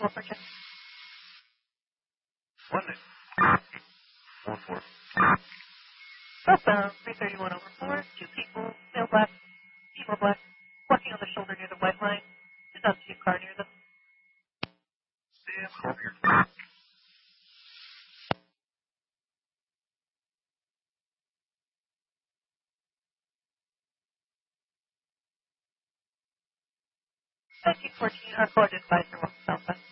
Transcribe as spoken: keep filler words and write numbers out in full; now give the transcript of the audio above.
four for check. One nine. One four. Southbound, three thirty-one over four. Two people, male black, female black, walking on the shoulder near the white line. There's not a car near them. Sam, call me your nineteen fourteen, our coordinated advisor, one southbound.